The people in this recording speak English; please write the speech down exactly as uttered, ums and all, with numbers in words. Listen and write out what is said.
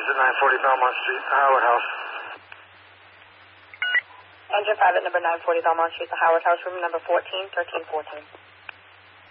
at nine forty Belmont Street, the Howard House. Engine five at number nine forty Belmont Street, the Howard House, room number fourteen, thirteen fourteen.